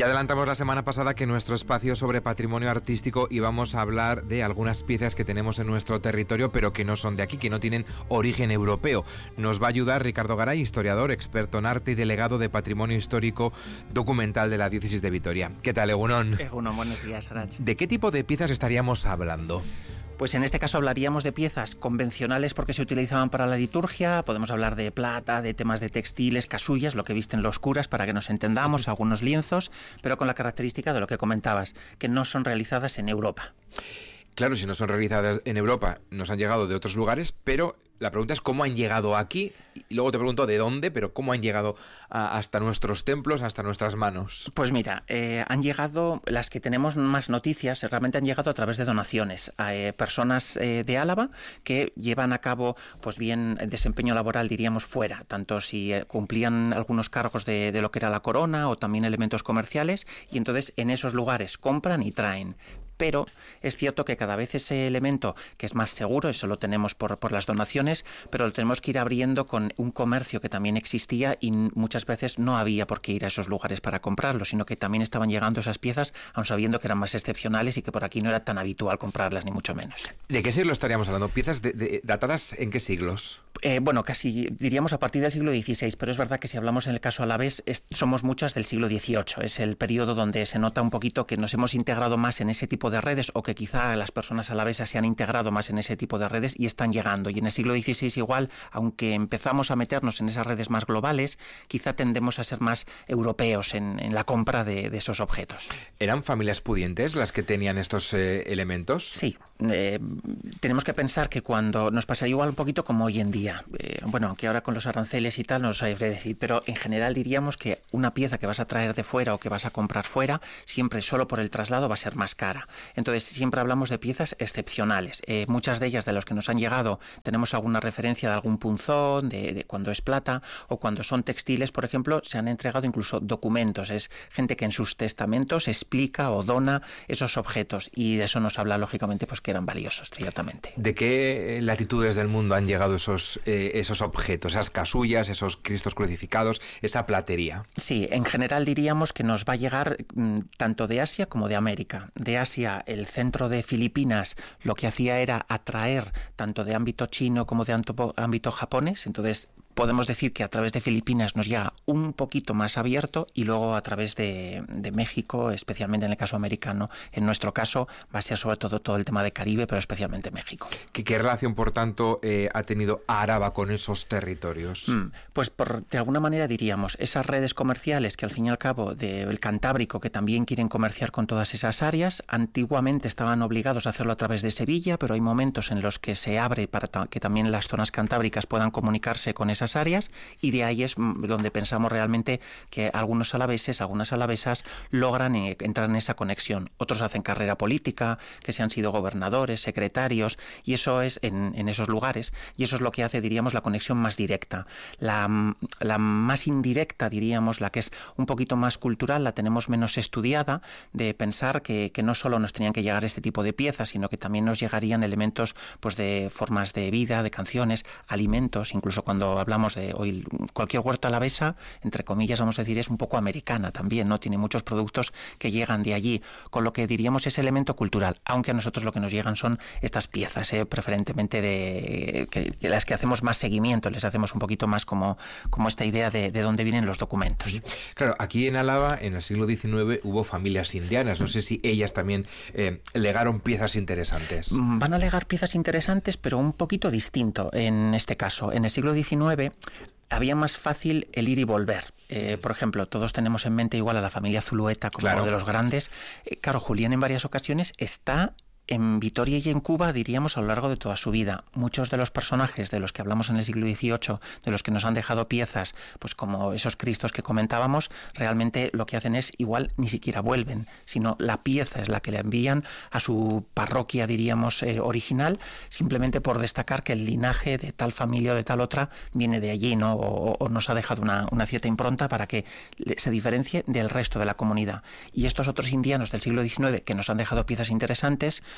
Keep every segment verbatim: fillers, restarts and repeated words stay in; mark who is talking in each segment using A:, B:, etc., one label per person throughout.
A: Ya adelantamos la semana pasada que en nuestro espacio sobre patrimonio artístico íbamos a hablar de algunas piezas que tenemos en nuestro territorio, pero que no son de aquí, que no tienen origen europeo. Nos va a ayudar Ricardo Garay, historiador, experto en arte y delegado de Patrimonio Histórico Documental de la Diócesis de Vitoria. ¿Qué tal, Egunon?
B: Egunon, buenos días, Arach.
A: ¿De qué tipo de piezas estaríamos hablando?
B: Pues en este caso hablaríamos de piezas convencionales porque se utilizaban para la liturgia. Podemos hablar de plata, de temas de textiles, casullas, lo que visten los curas para que nos entendamos, algunos lienzos, pero con la característica de lo que comentabas, que no son realizadas en Europa.
A: Claro, si no son realizadas en Europa, nos han llegado de otros lugares, pero la pregunta es cómo han llegado aquí, y luego te pregunto de dónde, pero cómo han llegado a, hasta nuestros templos, hasta nuestras manos.
B: Pues mira, eh, han llegado, las que tenemos más noticias, realmente han llegado a través de donaciones a eh, personas eh, de Álava que llevan a cabo, pues bien, desempeño laboral, diríamos, fuera, tanto si eh, cumplían algunos cargos de, de lo que era la corona o también elementos comerciales, y entonces en esos lugares compran y traen. Pero es cierto que cada vez ese elemento, que es más seguro, eso lo tenemos por, por las donaciones, pero lo tenemos que ir abriendo con un comercio que también existía y muchas veces no había por qué ir a esos lugares para comprarlo, sino que también estaban llegando esas piezas, aun sabiendo que eran más excepcionales y que por aquí no era tan habitual comprarlas, ni mucho menos.
A: ¿De qué siglo estaríamos hablando? ¿Piezas de, de, datadas en qué siglos?
B: Eh, bueno, casi diríamos a partir del siglo dieciséis, pero es verdad que si hablamos en el caso alavés, es, somos muchas del siglo dieciocho. Es el periodo donde se nota un poquito que nos hemos integrado más en ese tipo de redes, o que quizá las personas alavesas se han integrado más en ese tipo de redes y están llegando. Y en el siglo dieciséis igual, aunque empezamos a meternos en esas redes más globales, quizá tendemos a ser más europeos en, en la compra de, de esos objetos.
A: ¿Eran familias pudientes las que tenían estos eh, elementos?
B: Sí. Eh, tenemos que pensar que cuando nos pasa igual un poquito como hoy en día, eh, bueno, aunque ahora con los aranceles y tal no lo sabré decir, pero en general diríamos que una pieza que vas a traer de fuera o que vas a comprar fuera, siempre solo por el traslado va a ser más cara. Entonces siempre hablamos de piezas excepcionales. Eh, muchas de ellas, de los que nos han llegado, tenemos alguna referencia de algún punzón, de, de cuando es plata, o cuando son textiles, por ejemplo, se han entregado incluso documentos. Es gente que en sus testamentos explica o dona esos objetos, y de eso nos habla lógicamente pues que eran valiosos, ciertamente.
A: ¿De qué latitudes del mundo han llegado esos, eh, esos objetos, esas casullas, esos cristos crucificados, esa platería?
B: Sí, en general diríamos que nos va a llegar mm, tanto de Asia como de América. De Asia, el centro de Filipinas lo que hacía era atraer tanto de ámbito chino como de ámbito japonés, entonces podemos decir que a través de Filipinas nos llega un poquito más abierto, y luego a través de, de México, especialmente en el caso americano, en nuestro caso va a ser sobre todo todo el tema de Caribe, pero especialmente México.
A: ¿Qué, qué relación, por tanto, eh, ha tenido Araba con esos territorios?
B: Mm, pues por, de alguna manera diríamos, esas redes comerciales que al fin y al cabo del Cantábrico, que también quieren comerciar con todas esas áreas, antiguamente estaban obligados a hacerlo a través de Sevilla, pero hay momentos en los que se abre para ta- que también las zonas cantábricas puedan comunicarse con esas áreas, y de ahí es donde pensamos realmente que algunos alaveses, algunas alavesas logran eh, entrar en esa conexión. Otros hacen carrera política, que se han sido gobernadores, secretarios, y eso es en, en esos lugares, y eso es lo que hace, diríamos, la conexión más directa. La, la más indirecta, diríamos, la que es un poquito más cultural, la tenemos menos estudiada, de pensar que, que no solo nos tenían que llegar este tipo de piezas, sino que también nos llegarían elementos pues de formas de vida, de canciones, alimentos, incluso cuando hablamos de hoy, cualquier huerta alavesa, entre comillas, vamos a decir, es un poco americana también, ¿no? Tiene muchos productos que llegan de allí, con lo que diríamos ese elemento cultural, aunque a nosotros lo que nos llegan son estas piezas, ¿eh? preferentemente de, que, de las que hacemos más seguimiento, les hacemos un poquito más como, como esta idea de, de dónde vienen los documentos.
A: Claro, aquí en Álava, en el siglo diecinueve, hubo familias indianas, no sé si ellas también eh, legaron piezas interesantes.
B: Van a legar piezas interesantes, pero un poquito distinto en este caso. En el siglo diecinueve había más fácil el ir y volver. Eh, por ejemplo, todos tenemos en mente igual a la familia Zulueta como
A: claro.
B: de los grandes. Eh, claro, Julián en varias ocasiones está en Vitoria y en Cuba, diríamos, a lo largo de toda su vida. Muchos de los personajes de los que hablamos en el siglo dieciocho, de los que nos han dejado piezas, pues como esos Cristos que comentábamos, realmente lo que hacen es, igual, ni siquiera vuelven, sino la pieza es la que le envían a su parroquia, diríamos, eh, original, simplemente por destacar que el linaje de tal familia o de tal otra viene de allí, ¿no? O, o nos ha dejado una, una cierta impronta para que se diferencie del resto de la comunidad. Y estos otros indianos del siglo diecinueve, que nos han dejado piezas interesantes,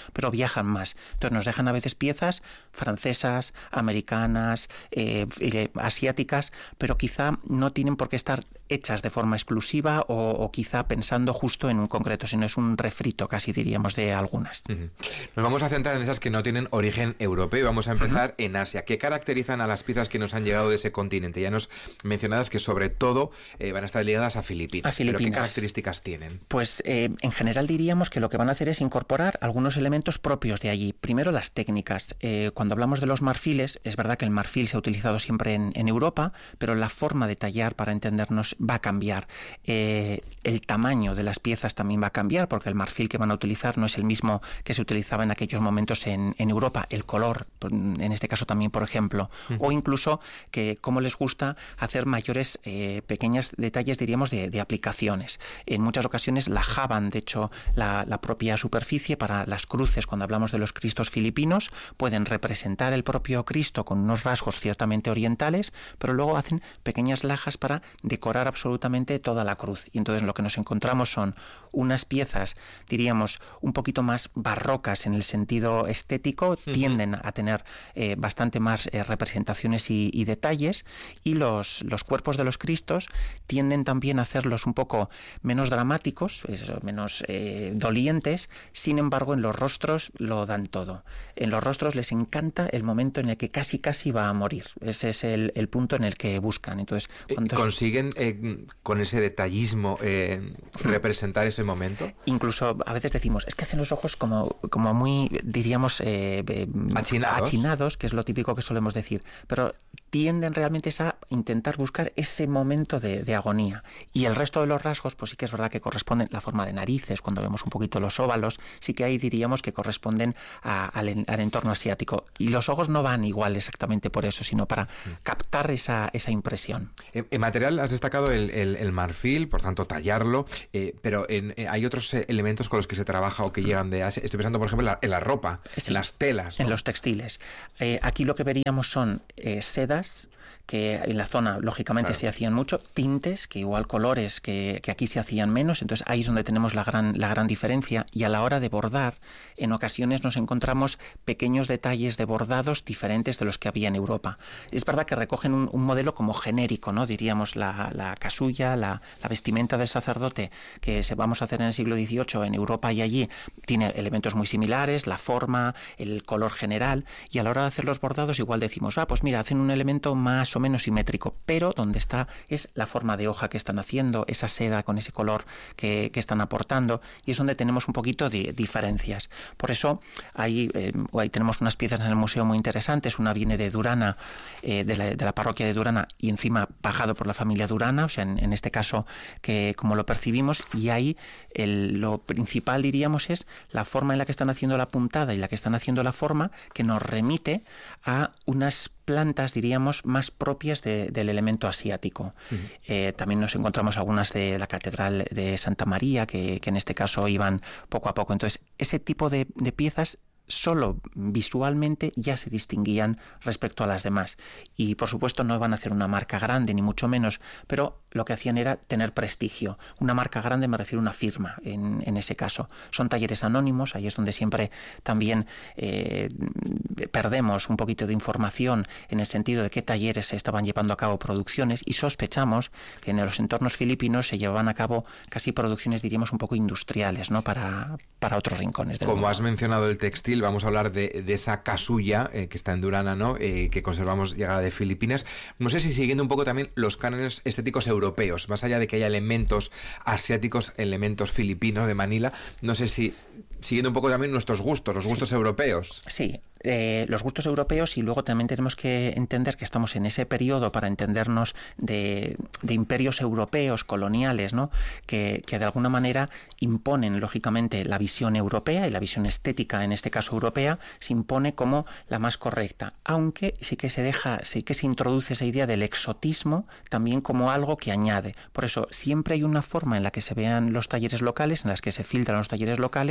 B: pero viajan más. Entonces nos dejan a veces piezas francesas, americanas, eh, eh, asiáticas, pero quizá no tienen por qué estar hechas de forma exclusiva o, o quizá pensando justo en un concreto, sino es un refrito, casi diríamos, de algunas.
A: Uh-huh. Nos vamos a centrar en esas que no tienen origen europeo y vamos a empezar uh-huh. en Asia. ¿Qué caracterizan a las piezas que nos han llegado de ese continente? Ya nos mencionadas que sobre todo eh, van a estar ligadas a Filipinas.
B: A Filipinas.
A: ¿Pero qué características tienen?
B: Pues eh, en general diríamos que lo que van a hacer es incorporar algunos elementos propios de allí. Primero las técnicas. Eh, cuando hablamos de los marfiles, es verdad que el marfil se ha utilizado siempre en, en Europa, pero la forma de tallar, para entendernos, va a cambiar. Eh, el tamaño de las piezas también va a cambiar, porque el marfil que van a utilizar no es el mismo que se utilizaba en aquellos momentos en, en Europa. El color, en este caso también, por ejemplo, uh-huh. o incluso que cómo les gusta hacer mayores, eh, pequeños detalles, diríamos, de, de aplicaciones. En muchas ocasiones lajaban, de hecho, la, la propia superficie para las cruces. Cuando hablamos de los cristos filipinos, pueden representar el propio Cristo con unos rasgos ciertamente orientales, pero luego hacen pequeñas lajas para decorar absolutamente toda la cruz. Y entonces lo que nos encontramos son unas piezas, diríamos, un poquito más barrocas en el sentido estético, uh-huh. tienden a tener eh, bastante más eh, representaciones y, y detalles, y los, los cuerpos de los Cristos tienden también a hacerlos un poco menos dramáticos, es, menos eh, dolientes. Sin embargo, en los rostros lo dan todo. En los rostros les encanta el momento en el que casi casi va a morir. Ese es el, el punto en el que buscan. Entonces,
A: cuando consiguen eh, con ese detallismo eh, representar ese momento.
B: Incluso a veces decimos, es que hacen los ojos como, como muy, diríamos, eh, eh,
A: achinados.
B: achinados, que es lo típico que solemos decir, pero tienden realmente a intentar buscar ese momento de, de agonía. Y el resto de los rasgos, pues sí que es verdad que corresponden, la forma de narices, cuando vemos un poquito los óvalos, sí que ahí diríamos que corresponden a, al, al entorno asiático. Y los ojos no van igual exactamente por eso, sino para mm. captar esa, esa impresión.
A: En, en material has destacado el, el, el marfil, por tanto tallarlo, eh, pero en, eh, hay otros eh, elementos con los que se trabaja o que llegan de Asia. Estoy pensando, por ejemplo, en la, en la ropa, sí, en las telas, ¿no?
B: En los textiles. Eh, aquí lo que veríamos son eh, sedas, que en la zona lógicamente claro. se hacían mucho, tintes, que igual colores que, que aquí se hacían menos, entonces ahí es donde tenemos la gran, la gran diferencia. Y a la hora de bordar, en ocasiones nos encontramos pequeños detalles de bordados diferentes de los que había en Europa. Es verdad que recogen un, un modelo como genérico, ¿no? Diríamos la, la casulla, la, la vestimenta del sacerdote que se vamos a hacer en el siglo dieciocho en Europa y allí, tiene elementos muy similares, la forma, el color general, y a la hora de hacer los bordados igual decimos, ah, pues mira, hacen un elemento más o menos simétrico, pero donde está es la forma de hoja que están haciendo, esa seda con ese color que, que están aportando, y es donde tenemos un poquito de diferencias. Por eso ahí, eh, ahí tenemos unas piezas en el museo muy interesantes. Una viene de Durana, eh, de, la, de la parroquia de Durana, y encima pagado por la familia Durana, o sea, en, en este caso, que como lo percibimos, y ahí el, lo principal, diríamos, es la forma en la que están haciendo la puntada y la que están haciendo la forma, que nos remite a unas plantas, diríamos, más propias de, del elemento asiático. Uh-huh. Eh, también nos encontramos algunas de la Catedral de Santa María, que, que en este caso iban poco a poco. Entonces, ese tipo de, de piezas solo visualmente ya se distinguían respecto a las demás. Y por supuesto no van a hacer una marca grande, ni mucho menos, pero lo que hacían era tener prestigio. Una marca grande me refiero a una firma, en, en ese caso. Son talleres anónimos, ahí es donde siempre también eh, perdemos un poquito de información en el sentido de qué talleres se estaban llevando a cabo producciones, y sospechamos que en los entornos filipinos se llevaban a cabo casi producciones, diríamos, un poco industriales, ¿no? Para, para otros rincones del
A: Como
B: mundo.
A: Has mencionado el textil, vamos a hablar de, de esa casulla eh, que está en Durana, ¿no? Eh, que conservamos llegada de Filipinas. No sé si siguiendo un poco también los cánones estéticos europeos, más allá de que haya elementos asiáticos, elementos filipinos de Manila, no sé si siguiendo un poco también nuestros gustos, los gustos sí. europeos.
B: Sí, eh, los gustos europeos, y luego también tenemos que entender que estamos en ese periodo para entendernos de, de imperios europeos coloniales, ¿no? Que, que de alguna manera imponen lógicamente la visión europea, y la visión estética, en este caso europea, se impone como la más correcta, aunque sí que se deja, sí que se introduce esa idea del exotismo también como algo que añade. Por eso siempre hay una forma en la que se vean los talleres locales, en las que se filtran los talleres locales,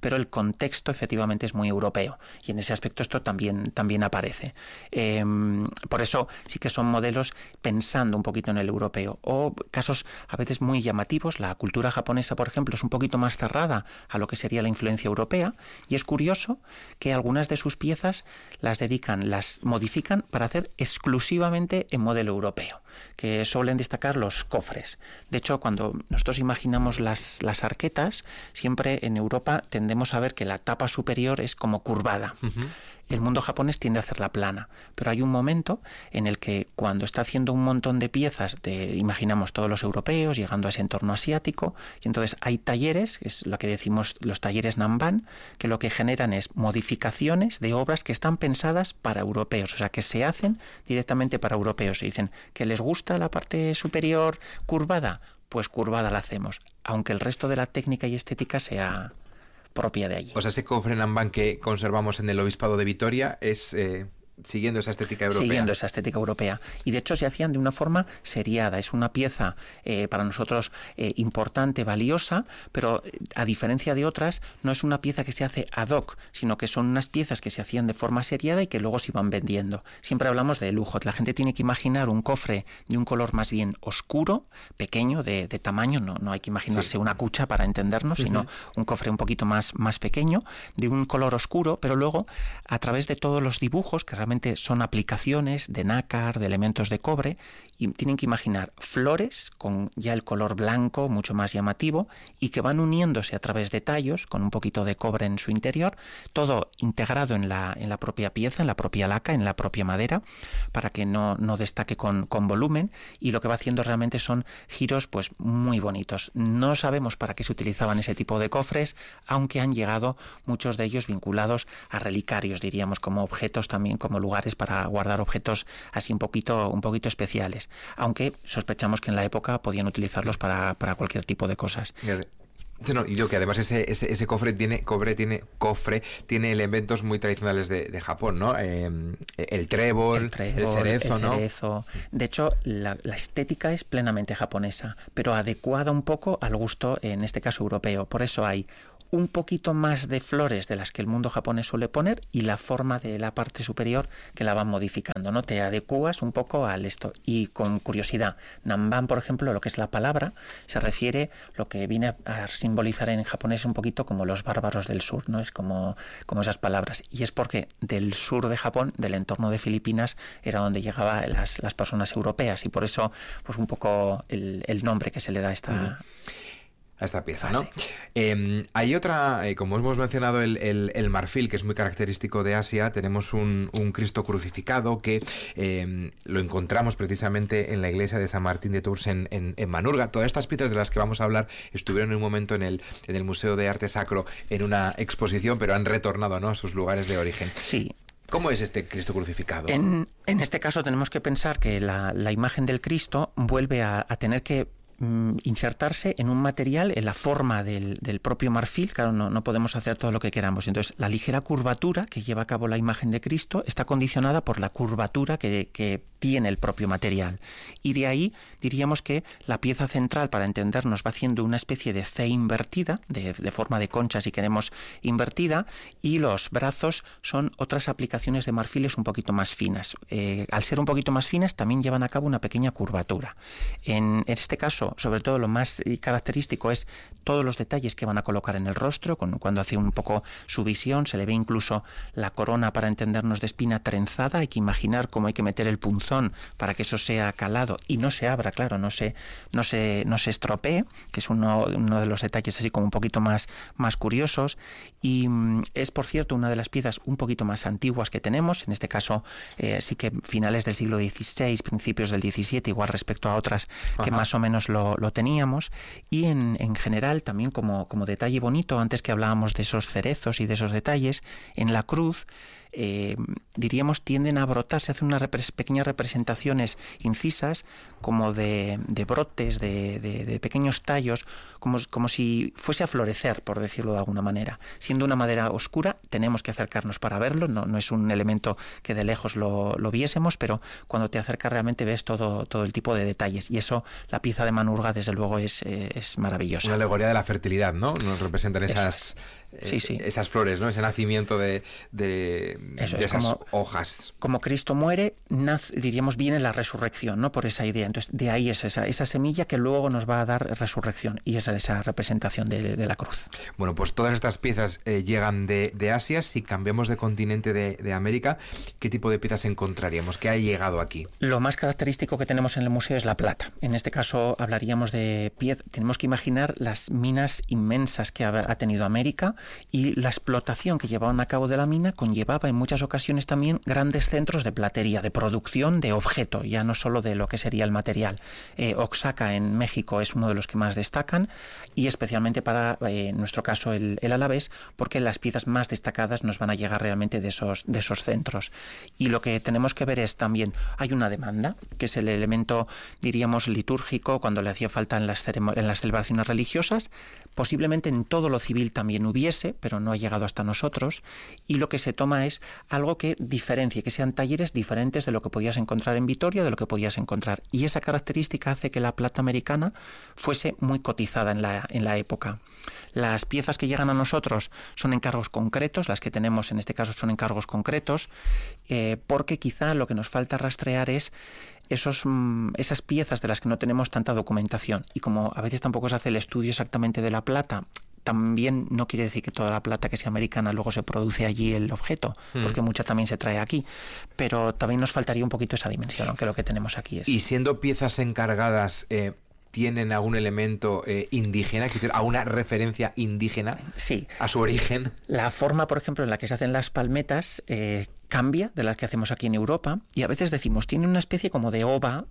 B: pero el contexto efectivamente es muy europeo y en ese aspecto esto también, también aparece. Eh, por eso sí que son modelos pensando un poquito en el europeo, o casos a veces muy llamativos. La cultura japonesa, por ejemplo, es un poquito más cerrada a lo que sería la influencia europea, y es curioso que algunas de sus piezas las dedican, las modifican para hacer exclusivamente en modelo europeo, que suelen destacar los cofres. De hecho, cuando nosotros imaginamos las, las arquetas, siempre en Europa tendemos a ver que la tapa superior es como curvada. Uh-huh. El mundo japonés tiende a hacerla plana, pero hay un momento en el que cuando está haciendo un montón de piezas, de, imaginamos todos los europeos llegando a ese entorno asiático, y entonces hay talleres, es lo que decimos los talleres Nanban, que lo que generan es modificaciones de obras que están pensadas para europeos, o sea, que se hacen directamente para europeos. Se dicen que les gusta la parte superior curvada, pues curvada la hacemos, aunque el resto de la técnica y estética sea propia de allí.
A: O sea, ese cofre Nanban que conservamos en el Obispado de Vitoria es eh, siguiendo esa estética europea.
B: Siguiendo esa estética europea. Y de hecho se hacían de una forma seriada. Es una pieza eh, para nosotros eh, importante, valiosa, pero a diferencia de otras, no es una pieza que se hace ad hoc, sino que son unas piezas que se hacían de forma seriada y que luego se iban vendiendo. Siempre hablamos de lujo. La gente tiene que imaginar un cofre de un color más bien oscuro, pequeño, de, de tamaño. No, no hay que imaginarse sí. una cucha para entendernos, uh-huh. sino un cofre un poquito más, más pequeño, de un color oscuro, pero luego, a través de todos los dibujos, que realmente son aplicaciones de nácar, de elementos de cobre, y tienen que imaginar flores con ya el color blanco mucho más llamativo y que van uniéndose a través de tallos con un poquito de cobre en su interior, todo integrado en la, en la propia pieza, en la propia laca, en la propia madera, para que no, no destaque con, con volumen, y lo que va haciendo realmente son giros pues muy bonitos. No sabemos para qué se utilizaban ese tipo de cofres, aunque han llegado muchos de ellos vinculados a relicarios, diríamos, como objetos también, como lugares para guardar objetos así un poquito, un poquito especiales, aunque sospechamos que en la época podían utilizarlos para, para cualquier tipo de cosas.
A: No, y digo que además ese, ese, ese cofre tiene cobre tiene cofre tiene elementos muy tradicionales de, de Japón, ¿no? Eh, el trébol, el, trébol, el cerezo,
B: el
A: ¿no?
B: cerezo. De hecho, la, la estética es plenamente japonesa, pero adecuada un poco al gusto, en este caso europeo. Por eso hay un poquito más de flores de las que el mundo japonés suele poner, y la forma de la parte superior que la van modificando, ¿no? Te adecuas un poco al esto. Y con curiosidad, Nanban, por ejemplo, lo que es la palabra, se refiere lo que viene a simbolizar en japonés un poquito como los bárbaros del sur, ¿no? Es como, como esas palabras. Y es porque del sur de Japón, del entorno de Filipinas, era donde llegaban las, las personas europeas, y por eso, pues un poco el, el nombre que se le da a esta... Uh-huh.
A: a esta pieza, ¿no? Eh, hay otra, eh, como hemos mencionado, el, el, el marfil, que es muy característico de Asia. Tenemos un, un Cristo crucificado que eh, lo encontramos precisamente en la iglesia de San Martín de Tours en, en, en Manurga. Todas estas piezas de las que vamos a hablar estuvieron en un momento en el, en el Museo de Arte Sacro en una exposición, pero han retornado, ¿no?, a sus lugares de origen.
B: Sí.
A: ¿Cómo es este Cristo crucificado?
B: En, en este caso tenemos que pensar que la, la imagen del Cristo vuelve a, a tener que insertarse en un material, en la forma del, del propio marfil. Claro, no, no podemos hacer todo lo que queramos. Entonces, la ligera curvatura que lleva a cabo la imagen de Cristo está condicionada por la curvatura que, que tiene el propio material. Y de ahí diríamos que la pieza central, para entendernos, va haciendo una especie de C invertida, de, de forma de concha, si queremos, invertida, y los brazos son otras aplicaciones de marfiles un poquito más finas. Eh, al ser un poquito más finas, también llevan a cabo una pequeña curvatura. En este caso, sobre todo lo más característico es todos los detalles que van a colocar en el rostro, con, cuando hace un poco su visión, se le ve incluso la corona, para entendernos, de espina trenzada. Hay que imaginar cómo hay que meter el punzón para que eso sea calado y no se abra, claro, no se, no se, no se estropee, que es uno, uno de los detalles así como un poquito más, más curiosos. Y mm, es, por cierto, una de las piezas un poquito más antiguas que tenemos, en este caso eh, sí que finales del siglo dieciséis, principios del diecisiete, igual respecto a otras que Ajá. más o menos Lo, lo teníamos. Y en, en general, también como, como detalle bonito, antes que hablábamos de esos cerezos y de esos detalles, en la cruz eh, diríamos tienden a brotar, se hacen unas repre- pequeñas representaciones incisas como de, de brotes, de, de, de pequeños tallos, como, como si fuese a florecer, por decirlo de alguna manera. Siendo una madera oscura, tenemos que acercarnos para verlo, no, no es un elemento que de lejos lo, lo viésemos, pero cuando te acercas realmente ves todo, todo el tipo de detalles, y eso, la pieza de Manurga, desde luego, es, eh, es maravillosa.
A: Una alegoría de la fertilidad, ¿no? Nos representan esas...
B: sí, sí.
A: esas flores, ¿no? Ese nacimiento de, de,
B: Eso
A: de
B: es,
A: esas
B: como,
A: hojas.
B: Como Cristo muere, nace, diríamos, viene la resurrección, ¿no? Por esa idea. Entonces, de ahí es esa, esa semilla que luego nos va a dar resurrección, y esa esa representación de, de la cruz.
A: Bueno, pues todas estas piezas eh, llegan de, de Asia. Si cambiamos de continente de, de América, ¿qué tipo de piezas encontraríamos? ¿Qué ha llegado aquí?
B: Lo más característico que tenemos en el museo es la plata. En este caso hablaríamos de piedra. Tenemos que imaginar las minas inmensas que ha, ha tenido América, y la explotación que llevaban a cabo de la mina conllevaba en muchas ocasiones también grandes centros de platería, de producción de objeto, ya no solo de lo que sería el material. Eh, Oaxaca en México es uno de los que más destacan, y especialmente para, eh, en nuestro caso, el, el Alavés, porque las piezas más destacadas nos van a llegar realmente de esos, de esos centros. Y lo que tenemos que ver es también, hay una demanda, que es el elemento, diríamos, litúrgico, cuando le hacía falta en las, en las celebraciones religiosas. Posiblemente en todo lo civil también hubiese, pero no ha llegado hasta nosotros, y lo que se toma es algo que diferencie, que sean talleres diferentes de lo que podías encontrar en Vitoria, de lo que podías encontrar. Y esa característica hace que la plata americana fuese muy cotizada en la, en la época. Las piezas que llegan a nosotros son encargos concretos, las que tenemos en este caso son encargos concretos, eh, porque quizá lo que nos falta rastrear es Esos, esas piezas de las que no tenemos tanta documentación, y como a veces tampoco se hace el estudio exactamente de la plata, también no quiere decir que toda la plata que sea americana luego se produce allí el objeto, mm. porque mucha también se trae aquí, pero también nos faltaría un poquito esa dimensión, aunque lo que tenemos aquí es...
A: Y siendo piezas encargadas... Eh... ¿Tienen algún elemento eh, indígena, es decir, alguna referencia indígena
B: sí.
A: a su origen?
B: La forma, por ejemplo, en la que se hacen las palmetas eh, cambia de las que hacemos aquí en Europa, y a veces decimos, tiene una especie como de ova,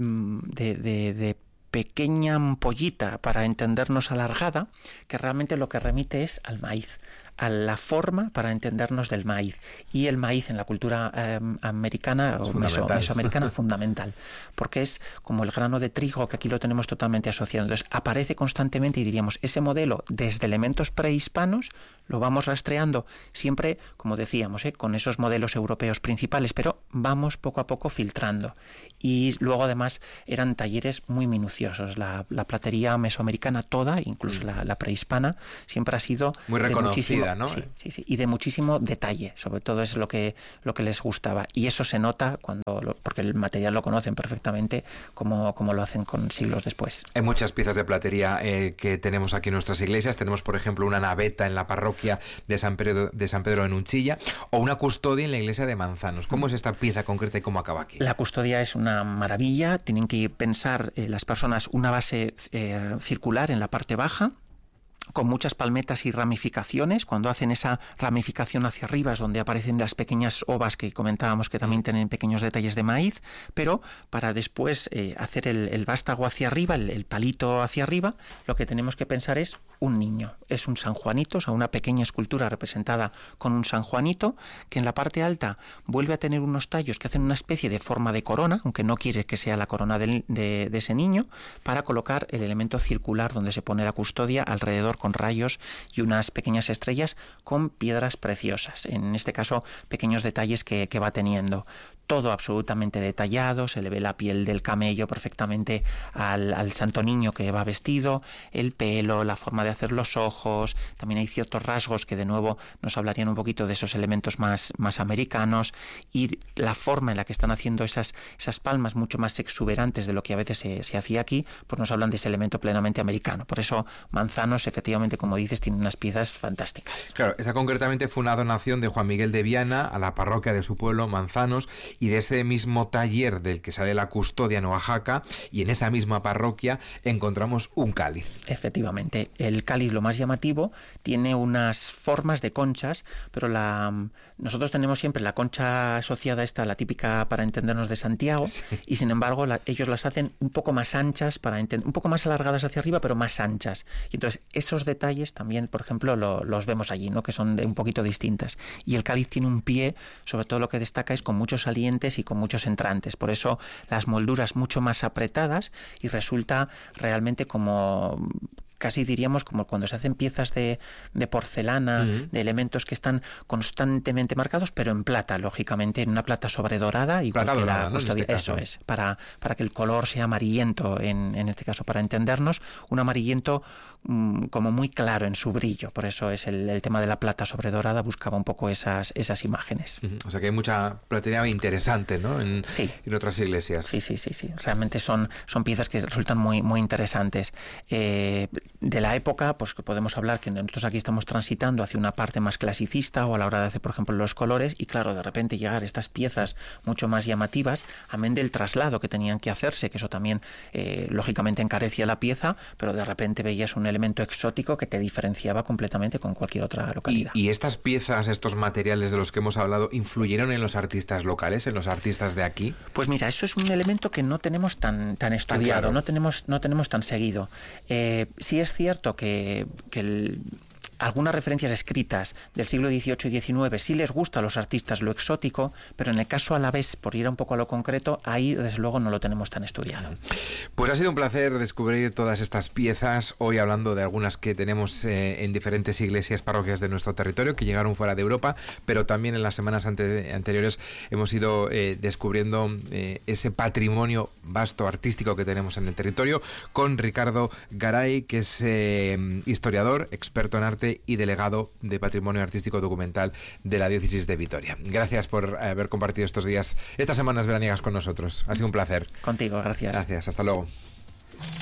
B: de, de, de pequeña ampollita, para entendernos alargada, que realmente lo que remite es al maíz, a la forma, para entendernos, del maíz. Y el maíz en la cultura eh, americana o meso, mesoamericana es fundamental, porque es como el grano de trigo, que aquí lo tenemos totalmente asociado. Entonces aparece constantemente, y diríamos, ese modelo desde elementos prehispanos lo vamos rastreando, siempre, como decíamos, ¿eh? con esos modelos europeos principales, pero vamos poco a poco filtrando. Y luego además eran talleres muy minuciosos. La, la platería mesoamericana toda, incluso mm. la, la prehispana, siempre ha sido
A: muy reconocida, ¿no?
B: Sí, sí, sí, y de muchísimo detalle, sobre todo es lo que, lo que les gustaba, y eso se nota cuando, lo, porque el material lo conocen perfectamente, como, como lo hacen con siglos después.
A: Hay muchas piezas de platería eh, que tenemos aquí en nuestras iglesias. Tenemos, por ejemplo, una naveta en la parroquia de San Pedro, de San Pedro en Unchilla, o una custodia en la iglesia de Manzanos. ¿Cómo es esta pieza concreta y cómo acaba aquí?
B: La custodia es una maravilla. Tienen que pensar eh, las personas una base eh, circular en la parte baja, con muchas palmetas y ramificaciones. Cuando hacen esa ramificación hacia arriba es donde aparecen las pequeñas ovas que comentábamos, que también tienen pequeños detalles de maíz, pero para después eh, hacer el, el vástago hacia arriba, el, el palito hacia arriba, lo que tenemos que pensar es un niño, es un San Juanito, o sea, una pequeña escultura representada con un San Juanito, que en la parte alta vuelve a tener unos tallos que hacen una especie de forma de corona, aunque no quiere que sea la corona de, de, de ese niño, para colocar el elemento circular donde se pone la custodia alrededor, con rayos y unas pequeñas estrellas con piedras preciosas, en este caso pequeños detalles que, que va teniendo. Todo absolutamente detallado, se le ve la piel del camello perfectamente al, al santo niño que va vestido, el pelo, la forma de hacer los ojos. También hay ciertos rasgos que de nuevo nos hablarían un poquito de esos elementos más, más americanos, y la forma en la que están haciendo esas, esas palmas mucho más exuberantes de lo que a veces se, se hacía aquí, pues nos hablan de ese elemento plenamente americano. Por eso Manzanos, efectivamente, como dices, tiene unas piezas fantásticas.
A: Claro, esa concretamente fue una donación de Juan Miguel de Viana a la parroquia de su pueblo, Manzanos, y de ese mismo taller del que sale la custodia en Oaxaca, y en esa misma parroquia encontramos un cáliz.
B: Efectivamente, el cáliz, lo más llamativo, tiene unas formas de conchas, pero la nosotros tenemos siempre la concha asociada a esta, la típica para entendernos de Santiago, sí. Y sin embargo la, ellos las hacen un poco más anchas, para un poco más alargadas hacia arriba, pero más anchas. Y entonces esos detalles también, por ejemplo, lo, los vemos allí, ¿no? Que son de un poquito distintas. Y el cáliz tiene un pie, sobre todo lo que destaca es con muchos salientes y con muchos entrantes. Por eso las molduras mucho más apretadas, y resulta realmente como casi diríamos como cuando se hacen piezas de, de porcelana, uh-huh. de elementos que están constantemente marcados, pero en plata, lógicamente, en una plata sobredorada, igual
A: plata
B: que
A: dorada,
B: la
A: ¿no?
B: custodia.
A: En este
B: Eso es, para, para que el color sea amarillento, en, en este caso, para entendernos, un amarillento mmm, como muy claro en su brillo. Por eso es el, el tema de la plata sobredorada, buscaba un poco esas, esas imágenes.
A: Uh-huh. O sea que hay mucha platería interesante, ¿no? En,
B: sí.
A: en otras iglesias.
B: Sí, sí, sí, sí. Realmente son, son piezas que resultan muy, muy interesantes. Eh, de la época, pues que podemos hablar que nosotros aquí estamos transitando hacia una parte más clasicista o a la hora de hacer, por ejemplo, los colores, y claro, de repente llegar estas piezas mucho más llamativas, amén del traslado que tenían que hacerse, que eso también eh, lógicamente encarecía la pieza, pero de repente veías un elemento exótico que te diferenciaba completamente con cualquier otra localidad.
A: ¿Y, y estas piezas, estos materiales de los que hemos hablado, influyeron en los artistas locales, en los artistas de aquí?
B: Pues mira, eso es un elemento que no tenemos tan, tan estudiado, ah, claro. no, tenemos, no tenemos tan seguido. Eh, sí es cierto que, que el... algunas referencias escritas del siglo dieciocho y diecinueve sí les gusta a los artistas lo exótico, pero en el caso a la vez, por ir un poco a lo concreto, ahí desde luego no lo tenemos tan estudiado.
A: Pues ha sido un placer descubrir todas estas piezas, hoy hablando de algunas que tenemos eh, en diferentes iglesias, parroquias de nuestro territorio, que llegaron fuera de Europa, pero también en las semanas ante, anteriores hemos ido eh, descubriendo eh, ese patrimonio vasto artístico que tenemos en el territorio, con Ricardo Garay, que es eh, historiador, experto en arte y delegado de Patrimonio Artístico Documental de la Diócesis de Vitoria. Gracias por haber compartido estos días, estas semanas veraniegas con nosotros. Ha sido un placer.
B: Contigo, gracias.
A: Gracias, hasta luego.